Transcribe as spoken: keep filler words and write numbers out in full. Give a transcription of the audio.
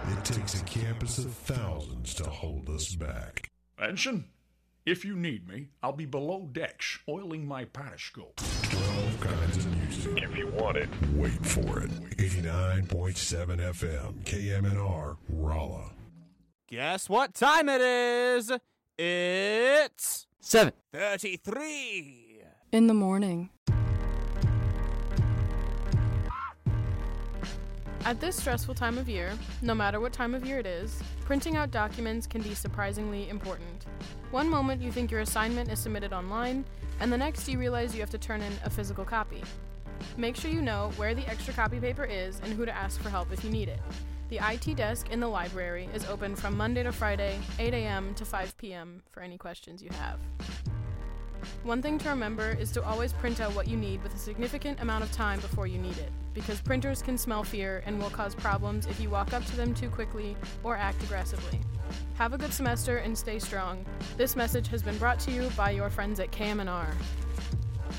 It takes a campus of thousands to hold us back. Ensign, if you need me, I'll be below decks, oiling my periscope. Twelve kinds of music. If you want it. Wait for it. eighty-nine point seven F M, K M N R, Rolla. Guess what time it is? It's... Seven. thirty-three. In the morning. At this stressful time of year, no matter what time of year it is, printing out documents can be surprisingly important. One moment you think your assignment is submitted online, and the next you realize you have to turn in a physical copy. Make sure you know where the extra copy paper is and who to ask for help if you need it. The I T desk in the library is open from Monday to Friday, eight a.m. to five p.m. for any questions you have. One thing to remember is to always print out what you need with a significant amount of time before you need it, because printers can smell fear and will cause problems if you walk up to them too quickly or act aggressively. Have a good semester and stay strong. This message has been brought to you by your friends at K M N R.